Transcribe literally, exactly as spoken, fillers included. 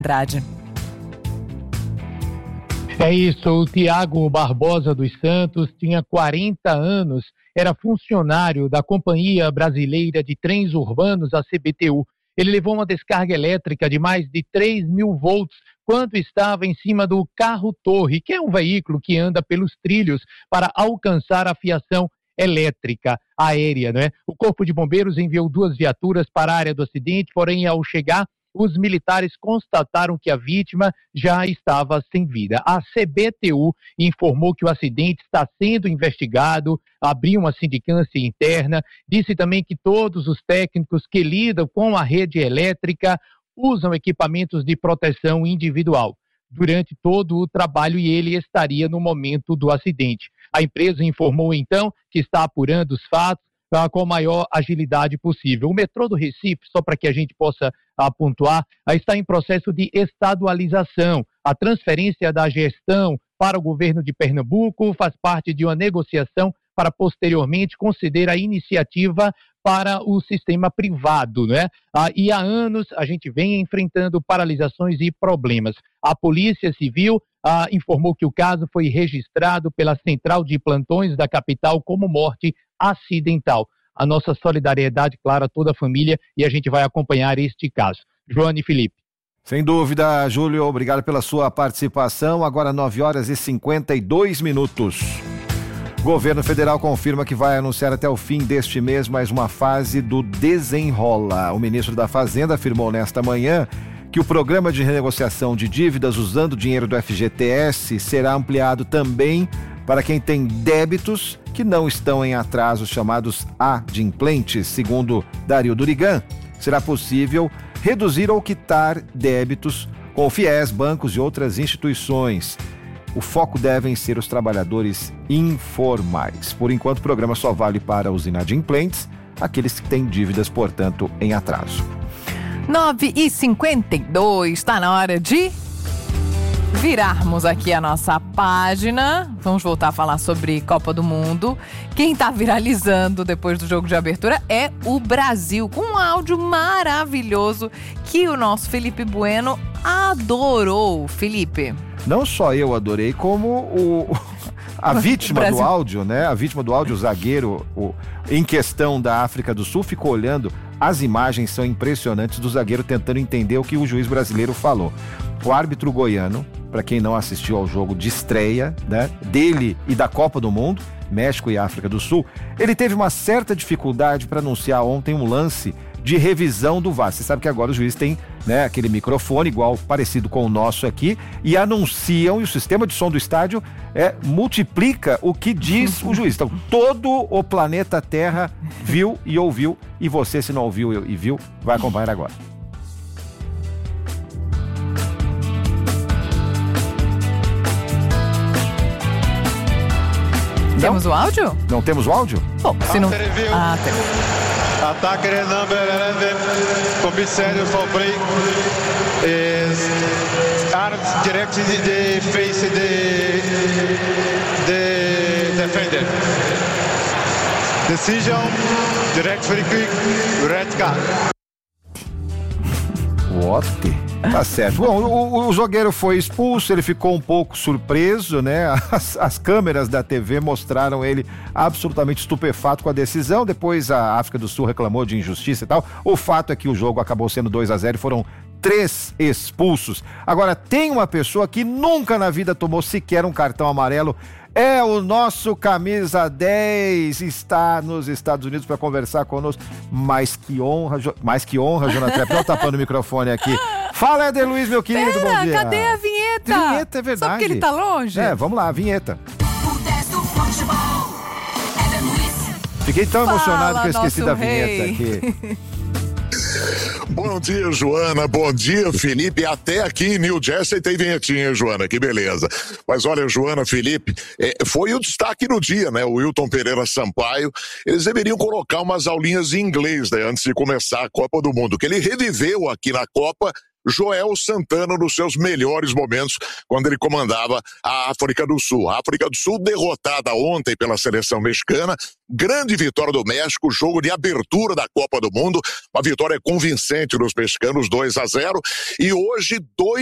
Andrade. É isso, o Tiago Barbosa dos Santos tinha quarenta anos, era funcionário da Companhia Brasileira de Trens Urbanos, a C B T U. Ele levou uma descarga elétrica de mais de três mil volts quando estava em cima do carro-torre, que é um veículo que anda pelos trilhos para alcançar a fiação elétrica aérea, né? O Corpo de Bombeiros enviou duas viaturas para a área do acidente, porém, ao chegar, os militares constataram que a vítima já estava sem vida. A C B T U informou que o acidente está sendo investigado, abriu uma sindicância interna, disse também que todos os técnicos que lidam com a rede elétrica usam equipamentos de proteção individual durante todo o trabalho e ele estaria no momento do acidente. A empresa informou então que está apurando os fatos uh, com a maior agilidade possível. O metrô do Recife, só para que a gente possa uh, pontuar, uh, está em processo de estadualização. A transferência da gestão para o governo de Pernambuco faz parte de uma negociação para posteriormente conceder a iniciativa para o sistema privado, né? Ah, e há anos a gente vem enfrentando paralisações e problemas. A Polícia Civil ah, informou que o caso foi registrado pela Central de Plantões da capital como morte acidental. A nossa solidariedade, claro, a toda a família, e a gente vai acompanhar este caso. Joane e Felipe. Sem dúvida, Júlio, obrigado pela sua participação. Agora nove horas e cinquenta e dois minutos. Governo federal confirma que vai anunciar até o fim deste mês mais uma fase do Desenrola. O ministro da Fazenda afirmou nesta manhã que o programa de renegociação de dívidas usando o dinheiro do F G T S será ampliado também para quem tem débitos que não estão em atraso, chamados adimplentes. Segundo Dario Durigan, será possível reduzir ou quitar débitos com o FIES, bancos e outras instituições. O foco devem ser os trabalhadores informais. Por enquanto, o programa só vale para os inadimplentes, aqueles que têm dívidas, portanto, em atraso. nove e cinquenta e dois, está na hora de virarmos aqui a nossa página. Vamos voltar a falar sobre Copa do Mundo. Quem está viralizando depois do jogo de abertura é o Brasil, com um áudio maravilhoso que o nosso Felipe Bueno adorou. Felipe. Não só eu adorei, como o, a vítima do áudio, né? A vítima do áudio, o zagueiro o, em questão da África do Sul, ficou olhando. As imagens são impressionantes do zagueiro tentando entender o que o juiz brasileiro falou. O árbitro goiano, para quem não assistiu ao jogo de estreia, né, dele e da Copa do Mundo, México e África do Sul, ele teve uma certa dificuldade para anunciar ontem um lance de revisão do V A R. Você sabe que agora o juiz tem, né, aquele microfone igual, parecido com o nosso aqui, e anunciam, e o sistema de som do estádio é, multiplica o que diz o juiz. Então, todo o planeta Terra viu e ouviu, e você, se não ouviu e viu, vai acompanhar agora. Temos o áudio? Não temos o áudio? Bom, se não... Ah, tem. Attacker number eleven, commissariat for break is arms directed the face the the defender. Decision, direct free kick, red card. What? Tá certo. Bom, o, o jogueiro foi expulso, ele ficou um pouco surpreso, né? As, as câmeras da T V mostraram ele absolutamente estupefato com a decisão. Depois a África do Sul reclamou de injustiça e tal. O fato é que o jogo acabou sendo dois a zero e foram três expulsos. Agora, tem uma pessoa que nunca na vida tomou sequer um cartão amarelo. É o nosso camisa dez, está nos Estados Unidos para conversar conosco. Mais que honra, jo... mais que honra, Jonathan Trepp. Não tapando o microfone aqui. Fala, Éder Luiz, meu querido, Pera, bom dia. Cadê a vinheta? Vinheta, é verdade. Só porque ele tá longe? É, vamos lá, a vinheta. Fiquei tão Fala, emocionado que eu esqueci da rei. vinheta aqui. Bom dia, Joana. Bom dia, Felipe. Até aqui em New Jersey tem vinhetinha, Joana. Que beleza. Mas olha, Joana, Felipe, é, foi o destaque no dia, né? O Wilton Pereira Sampaio. Eles deveriam colocar umas aulinhas de inglês, né? Antes de começar a Copa do Mundo. Que ele reviveu aqui na Copa Joel Santana nos seus melhores momentos, quando ele comandava a África do Sul. A África do Sul derrotada ontem pela seleção mexicana, grande vitória do México, jogo de abertura da Copa do Mundo, uma vitória convincente dos mexicanos, dois a zero, e hoje dois